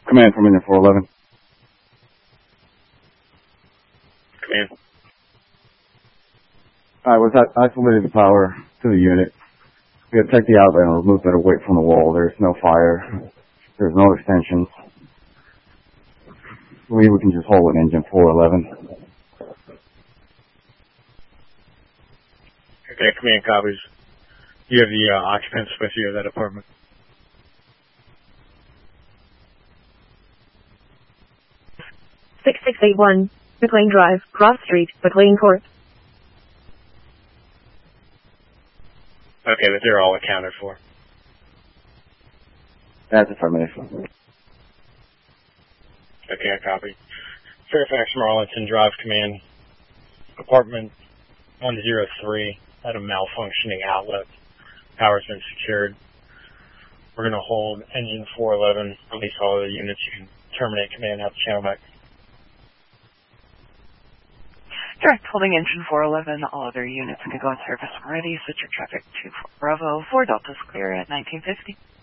Command from engine 411. Command. Alright, was that isolated the power to the unit. We gotta take the outlet and remove that away from the wall. There's no fire. There's no extensions. We can just hold an engine 411. Okay, command copies. You have the occupants with you of that apartment. (6681) McLean Drive, Cross Street, McLean Court. Okay, but they're all accounted for. That's affirmative. Okay, I copy. Fairfax Marlington Drive Command. Apartment 103 had a malfunctioning outlet. Power's been secured. We're going to hold engine 411. Release all the units. You can terminate command, have the channel back. Direct holding engine 411. All other units can go in service when ready. Switch your traffic to Bravo 4 Delta's clear at 1950.